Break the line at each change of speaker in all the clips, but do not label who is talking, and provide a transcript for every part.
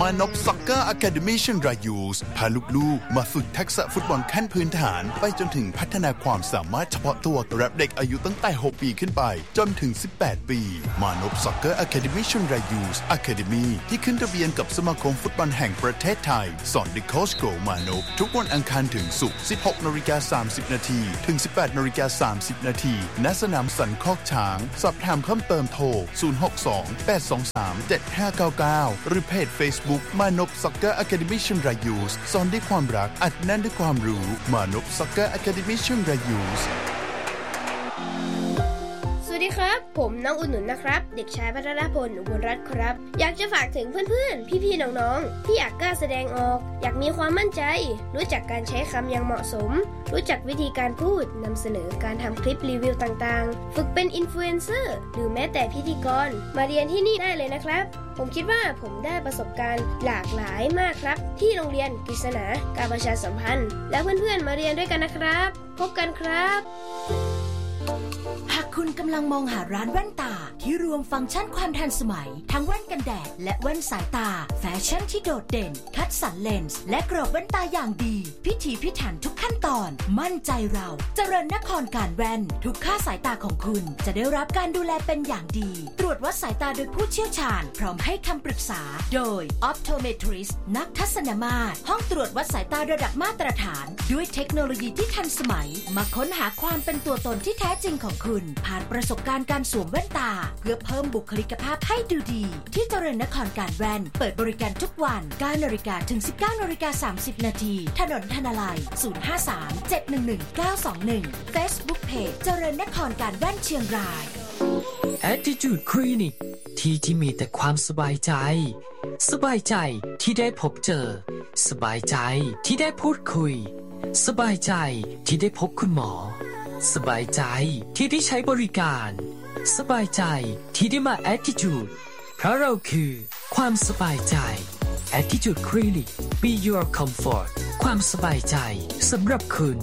มานพซ็อกเกอร์อะคาเดมี่เชียงรายยูสพาลูกๆมาฝึกทักษะฟุตบอลขั้นพื้นฐานไปจนถึงพัฒนาความสามารถเฉพาะตัวรับเด็กอายุตั้งแต่6ปีขึ้นไปจนถึง18ปีมานพซ็อกเกอร์อะคาเดมี่เชียงรายยูสอะคาเดมี่ที่ขึ้นทะเบียนกับสมาคมฟุตบอลแห่งประเทศไทยสอนโดยโค้ชโกมานพทุกวันอังคารถึงศุกร์ 16:30 น.ถึง 18:30 น.ณสนามสันคอกช้างสอบถามเพิ่มเติมโทร 062-823-7599 หรือเพจ Facebook มานพซ็อกเกอร์อะคาเดมี่เชียงรายยูสสอนด้วยความรักอัดแน่นด้วยความรู้มานพซ็อกเกอร์อะคาเดมี่เชียงรายยูส
สวัสดีครับผมน้องอุ่นหนุนนะครับเด็กชายพัทรพลอุบลรัตน์ครับอยากจะฝากถึงเพื่อนๆพี่ๆน้องๆที่อยากกล้าแสดงออกอยากมีความมั่นใจรู้จักการใช้คำอย่างเหมาะสมรู้จักวิธีการพูดนำเสนอการทำคลิปรีวิวต่างๆฝึกเป็นอินฟลูเอนเซอร์หรือแม้แต่พิธีกรมาเรียนที่นี่ได้เลยนะครับผมคิดว่าผมได้ประสบการณ์หลากหลายมากครับที่โรงเรียนกฤษณาการประชาสัมพันธ์และเพื่อนๆมาเรียนด้วยกันนะครับพบกันครับ
หากคุณกำลังมองหาร้านแว่นตาที่รวมฟังก์ชันความทันสมัยทั้งแว่นกันแดดและแว่นสายตาแฟชั่นที่โดดเด่นคัดสรรเลนส์และกรอบแว่นตาอย่างดีพิถีพิถันทุกขั้นตอนมั่นใจเราเจริญนครการแว่นทุกค่าสายตาของคุณจะได้รับการดูแลเป็นอย่างดีตรวจวัดสายตาโดยผู้เชี่ยวชาญพร้อมให้คำปรึกษาโดย Optometrist นักทัศนมาตรห้องตรวจวัดสายตาระดับมาตรฐานด้วยเทคโนโลยีที่ทันสมัยมาค้นหาความเป็นตัวตนที่แท้จริงของคุณผ่านประสบการณ์การสวมแว่นตาเพื่อเพิ่มบุคลิกภาพให้ดูดีที่เจริญนครการแว่นเปิดบริการทุกวัน 9:00 น. ถึง 19:30 น. ถนนธนาลัย 053-711-921 Facebook Page เจริญนครการแว่นเชียงราย
Attitude Clinic ที่มีแต่ความสบายใจสบายใจที่ได้พบเจอสบายใจที่ได้พูดคุยสบายใจที่ได้พบคุณหมอสบายใจที่ได้ใช้บริการสบายใจที่ได้มา Attitude เพราะเราคือความสบายใจ Attitude Clinic Be Your Comfort ความสบายใจสำหรับคุณ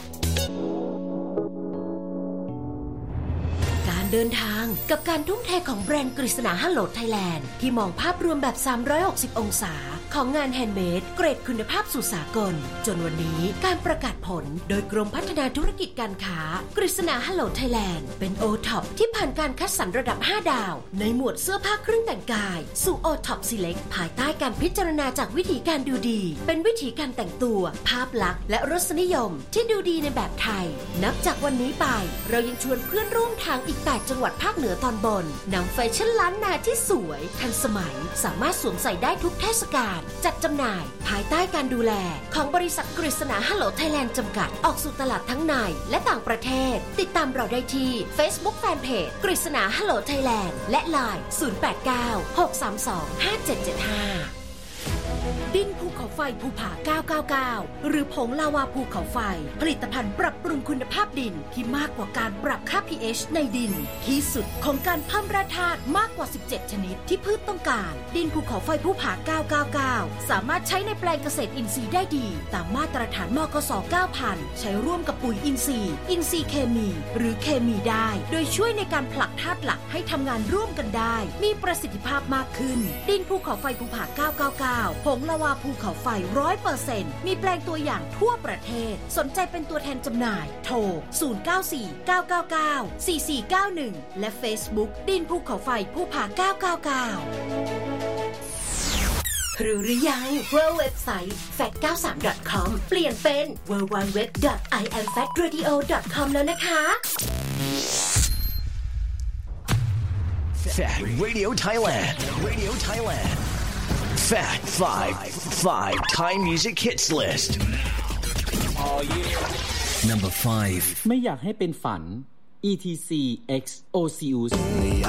การเดินทางกับการทุ่มเทของแบรนด์กฤษณาฮัลโหลไทยแลนด์ที่มองภาพรวมแบบ360องศาของงานแฮนด์เมดเกรดคุณภาพสู่สากลจนวันนี้การประกาศผลโดยกรมพัฒนาธุรกิจการค้ากฤษณาฮัลโหลไทยแลนด์เป็น O-Top ที่ผ่านการคัดสรรระดับ5ดาวในหมวดเสื้อผ้าเครื่องแต่งกายสู่ O-Top Select ภายใต้การพิจารณาจากวิธีการดูดีเป็นวิธีการแต่งตัวภาพลักษณ์และรสนิยมที่ดูดีในแบบไทยนับจากวันนี้ไปเรายังชวนเพื่อนร่วมทางอีก8จังหวัดภาคเหนือตอนบนนำแฟชั่นล้านนาที่สวยทันสมัยสามารถสวมใส่ได้ทุกเทศกาลจัดจำหน่ายภายใต้การดูแลของบริษัทกฤษณาฮัลโหลไทยแลนด์จำกัดออกสู่ตลาดทั้งในและต่างประเทศติดตามเราได้ที่ Facebook Fanpage กฤษณาฮัลโหลไทยแลนด์และ LINE 089-632-5775ดินภูเขาไฟภูผา999หรือผงลาวาภูเขาไฟผลิตภัณฑ์ปรับปรุงคุณภาพดินที่มากกว่าการปรับค่า pH ในดินที่สุดของการเพิ่มแร่ธาตุมากกว่า17ชนิดที่พืชต้องการดินภูเขาไฟภูผา999สามารถใช้ในแปลงเกษตรอินทรีย์ได้ดีตามมาตรฐานมกส. 9000ใช้ร่วมกับปุ๋ยอินทรีย์เคมีหรือเคมีได้โดยช่วยในการผลักธาตุหลักให้ทำงานร่วมกันได้มีประสิทธิภาพมากขึ้นดินภูเขาไฟภูผา999ผงลาวาภูเขาไฟ 100% มีแปลงตัวอย่างทั่วประเทศสนใจเป็นตัวแทนจำหน่ายโทร 0949994491 และ Facebook ดินภูเขาไฟภูผา999รู้หรือยังว่าเว็บไซต์ fact93.com เปลี่ยนเป็น www.iamfactradio.com แล้วนะคะ
Fact Radio Thailand Fact 5 Thai Music Hits List Number 5
ไม่อยากให้เป็นฝัน ETC X OCUS